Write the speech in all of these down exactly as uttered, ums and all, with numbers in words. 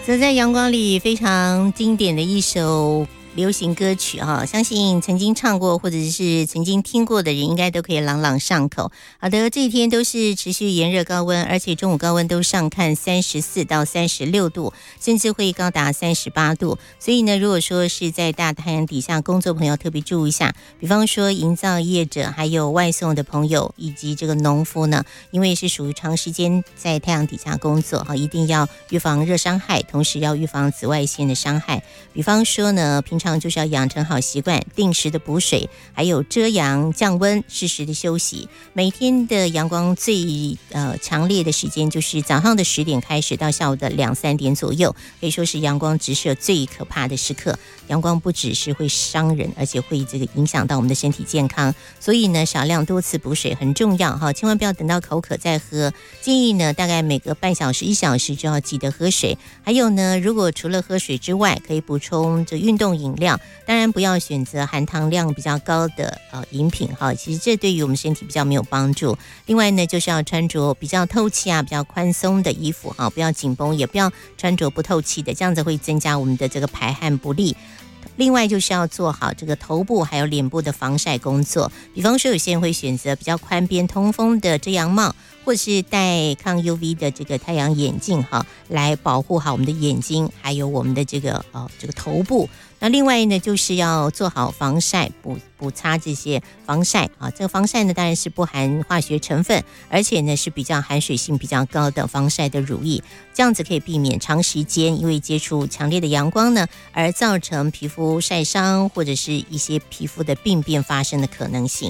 走在阳光里，非常经典的一首流行歌曲哈，相信曾经唱过或者是曾经听过的人应该都可以朗朗上口。好的，这一天都是持续炎热高温，而且中午高温都上看三十四到三十六度，甚至会高达三十八度。所以呢，如果说是在大太阳底下工作朋友特别注意一下，比方说营造业者还有外送的朋友以及这个农夫呢，因为是属于长时间在太阳底下工作哈，一定要预防热伤害，同时要预防紫外线的伤害。比方说呢，平常就是要养成好习惯，定时的补水，还有遮阳降温，适时的休息。每天的阳光最呃强烈的时间就是早上的十点开始到下午的两三点左右，可以说是阳光直射最可怕的时刻。阳光不只是会伤人，而且会这个影响到我们的身体健康，所以呢，少量多次补水很重要哈，千万不要等到口渴再喝。建议呢，大概每隔半小时、一小时就要记得喝水。还有呢，如果除了喝水之外，可以补充这运动饮料，当然不要选择含糖量比较高的呃饮品哈，其实这对于我们身体比较没有帮助。另外呢，就是要穿着比较透气啊、比较宽松的衣服哈，不要紧绷，也不要穿着不透气的，这样子会增加我们的这个排汗不利。另外就是要做好这个头部还有脸部的防晒工作，比方说有些人会选择比较宽边通风的遮阳帽，或者是戴抗 U V 的这个太阳眼镜哈，来保护好我们的眼睛，还有我们的这个呃这个头部。那另外呢，就是要做好防晒，补补擦这些防晒啊。这个防晒呢，当然是不含化学成分，而且呢是比较含水性比较高的防晒的乳液，这样子可以避免长时间因为接触强烈的阳光呢，而造成皮肤晒伤或者是一些皮肤的病变发生的可能性。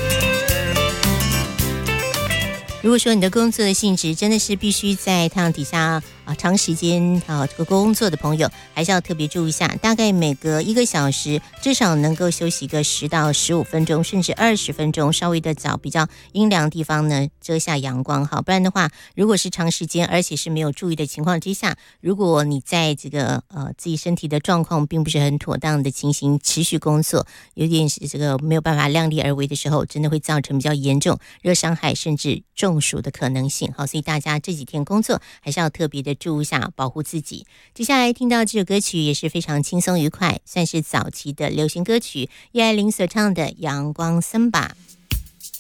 如果说你的工作的性质真的是必须在太阳底下啊长时间啊这个工作的朋友，还是要特别注意一下，大概每隔一个小时至少能够休息个十到十五分钟，甚至二十分钟，稍微的找比较阴凉的地方呢遮下阳光哈，不然的话，如果是长时间而且是没有注意的情况之下，如果你在这个呃自己身体的状况并不是很妥当的情形持续工作，有点是这个没有办法量力而为的时候，真的会造成比较严重热伤害甚至中暑的可能性。好，所以大家这几天工作还是要特别的注意一下，保护自己。接下来听到这首歌曲也是非常轻松愉快，算是早期的流行歌曲，叶爱玲所唱的《阳光森巴》。